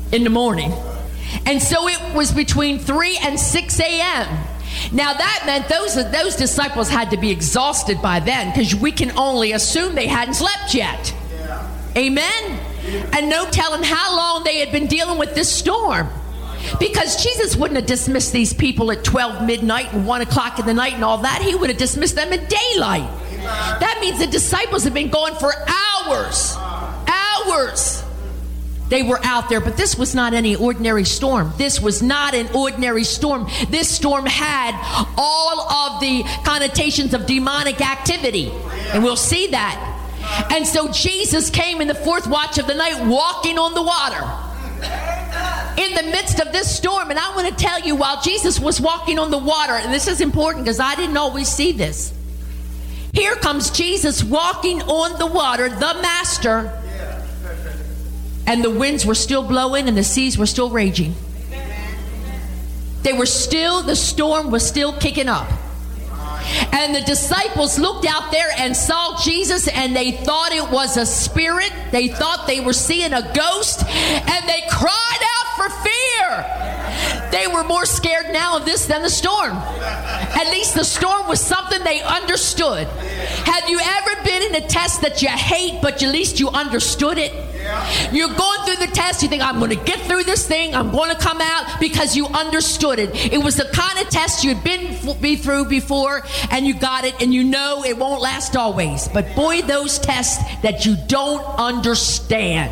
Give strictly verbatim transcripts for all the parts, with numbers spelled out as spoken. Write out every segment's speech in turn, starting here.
in the morning. And so it was between three and six a.m. Now that meant those, those disciples had to be exhausted by then, because we can only assume they hadn't slept yet. Yeah. Amen? Yeah. And no telling how long they had been dealing with this storm. Because Jesus wouldn't have dismissed these people at twelve midnight and one o'clock in the night and all that. He would have dismissed them in daylight. Amen. That means the disciples have been going for hours. Hours. They were out there, but this was not any ordinary storm. This was not an ordinary storm. This storm had all of the connotations of demonic activity. And we'll see that. And so Jesus came in the fourth watch of the night walking on the water in the midst of this storm. And I want to tell you, while Jesus was walking on the water, and this is important because I didn't always see this. Here comes Jesus walking on the water, the master. And the winds were still blowing and the seas were still raging. They were still, the storm was still kicking up. And the disciples looked out there and saw Jesus, and they thought it was a spirit. They thought they were seeing a ghost, and they cried out for fear. They were more scared now of this than the storm. At least the storm was something they understood. Have you ever been in a test that you hate, but at least you understood it? You're going through the test, you think, I'm going to get through this thing, I'm going to come out, because you understood it. It was the kind of test you'd been be through before, and you got it, and you know it won't last always. But boy, those tests that you don't understand.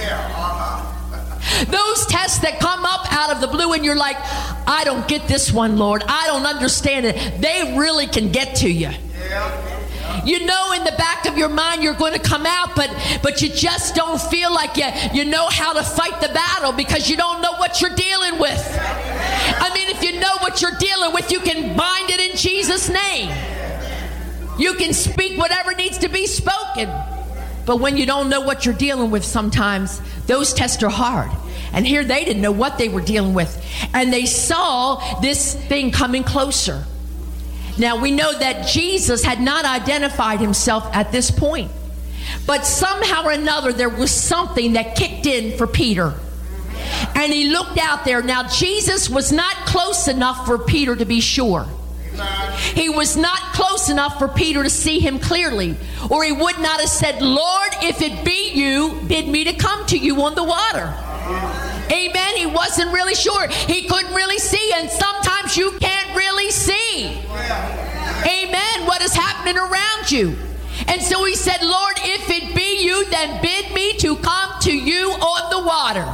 Those tests that come up out of the blue and you're like, I don't get this one, Lord. I don't understand it. They really can get to you. You know in the back of your mind you're going to come out, but but you just don't feel like you, you know how to fight the battle, because you don't know what you're dealing with. I mean, if you know what you're dealing with, you can bind it in Jesus' name. You can speak whatever needs to be spoken. But when you don't know what you're dealing with, sometimes those tests are hard. And here they didn't know what they were dealing with. And they saw this thing coming closer. Now, we know that Jesus had not identified himself at this point. But somehow or another, there was something that kicked in for Peter. And he looked out there. Now, Jesus was not close enough for Peter to be sure. He was not close enough for Peter to see him clearly. Or he would not have said, Lord, if it be you, bid me to come to you on the water. Amen. He wasn't really sure. He couldn't really see. And sometimes you can't really see. Amen. What is happening around you. And so he said, Lord, if it be you, then bid me to come to you on the water.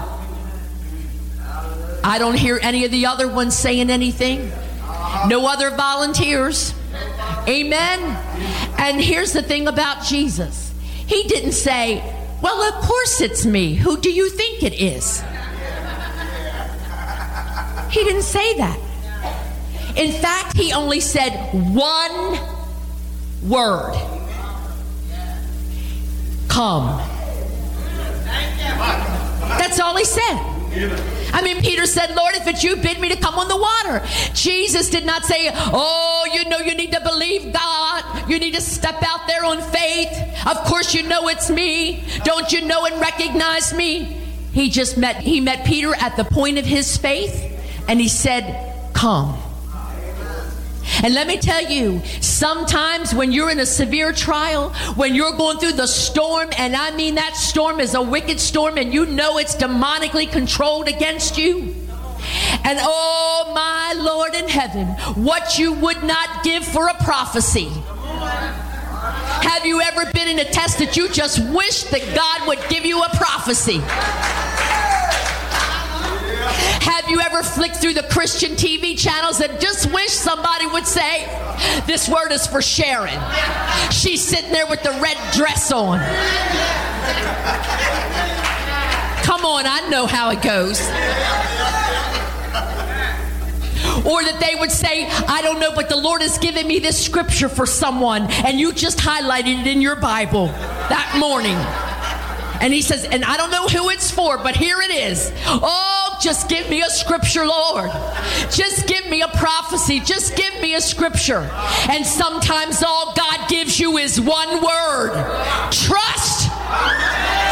I don't hear any of the other ones saying anything. No other volunteers. Amen. And here's the thing about Jesus. He didn't say, well, of course it's me. Who do you think it is? He didn't say that. In fact, he only said one word. Come. That's all he said. I mean, Peter said, Lord, if it's you, bid me to come on the water. Jesus did not say, oh, you know, you need to believe God. You need to step out there on faith. Of course, you know it's me. Don't you know and recognize me? He just met, he met Peter at the point of his faith, and he said, come. And let me tell you, sometimes when you're in a severe trial, when you're going through the storm, and I mean that storm is a wicked storm, and you know it's demonically controlled against you. And oh my Lord in heaven, what you would not give for a prophecy. Have you ever been in a test that you just wish that God would give you a prophecy? Have you ever flicked through the Christian T V channels and just wish somebody would say, this word is for Sharon. She's sitting there with the red dress on. Come on, I know how it goes. Or that they would say, I don't know, but the Lord has given me this scripture for someone, and you just highlighted it in your Bible that morning. And he says, and I don't know who it's for, but here it is. Oh, just give me a scripture, Lord. Just give me a prophecy. Just give me a scripture. And sometimes all God gives you is one word. Trust.